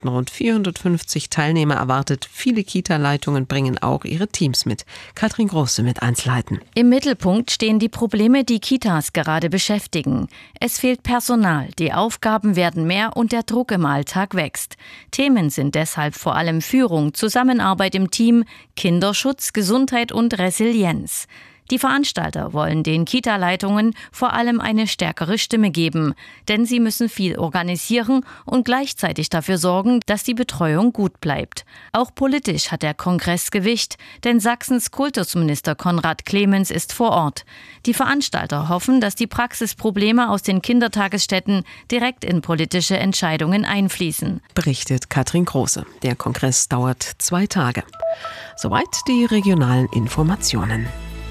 Rund 450 Teilnehmer erwartet. Viele Kita-Leitungen bringen auch ihre Teams mit. Katrin Große mit Einzelheiten. Im Mittelpunkt stehen die Probleme, die Kitas gerade beschäftigen. Es fehlt Personal, die Aufgaben werden mehr und der Druck im Alltag wächst. Themen sind deshalb vor allem Führung, Zusammenarbeit im Team, Kinderschutz, Gesundheit und Resilienz. Die Veranstalter wollen den Kita-Leitungen vor allem eine stärkere Stimme geben, denn sie müssen viel organisieren und gleichzeitig dafür sorgen, dass die Betreuung gut bleibt. Auch politisch hat der Kongress Gewicht, denn Sachsens Kultusminister Konrad Clemens ist vor Ort. Die Veranstalter hoffen, dass die Praxisprobleme aus den Kindertagesstätten direkt in politische Entscheidungen einfließen. Berichtet Katrin Große. Der Kongress dauert 2 Tage. Soweit die regionalen Informationen.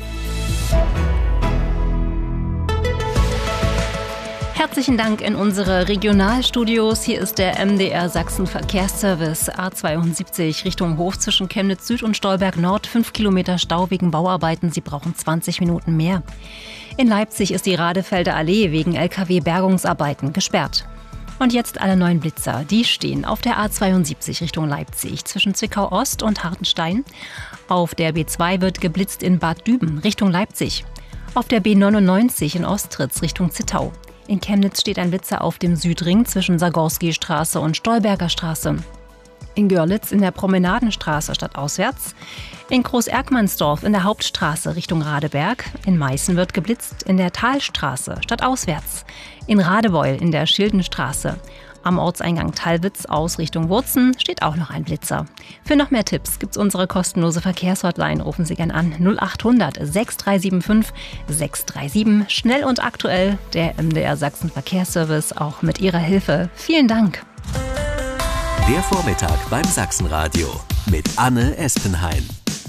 Herzlichen Dank in unsere Regionalstudios. Hier ist der MDR Sachsen Verkehrsservice A72 Richtung Hof zwischen Chemnitz Süd und Stolberg Nord. 5 Kilometer Stau wegen Bauarbeiten. Sie brauchen 20 Minuten mehr. In Leipzig ist die Radefelder Allee wegen LKW-Bergungsarbeiten gesperrt. Und jetzt alle neuen Blitzer. Die stehen auf der A72 Richtung Leipzig zwischen Zwickau Ost und Hartenstein. Auf der B2 wird geblitzt in Bad Düben Richtung Leipzig. Auf der B99 in Ostritz Richtung Zittau. In Chemnitz steht ein Blitzer auf dem Südring zwischen Sagorski-Straße und Stolberger Straße. In Görlitz in der Promenadenstraße stadtauswärts. In Groß-Erkmannsdorf in der Hauptstraße Richtung Radeberg. In Meißen wird geblitzt in der Talstraße stadtauswärts. In Radebeul in der Schildenstraße. Am Ortseingang Tallwitz aus Richtung Wurzen steht auch noch ein Blitzer. Für noch mehr Tipps gibt's unsere kostenlose Verkehrshotline. Rufen Sie gern an 0800 6375 637. Schnell und aktuell der MDR Sachsen Verkehrsservice auch mit Ihrer Hilfe. Vielen Dank. Der Vormittag beim Sachsenradio mit Anne Espenheim.